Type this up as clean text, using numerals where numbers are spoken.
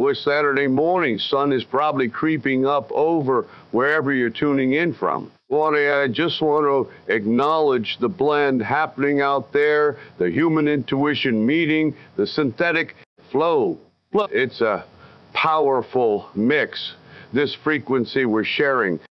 it's Saturday morning. Sun is probably creeping up over wherever you're tuning in from. I just want to acknowledge the blend happening out there, the human intuition meeting, the synthetic flow. It's a powerful mix, this frequency we're sharing.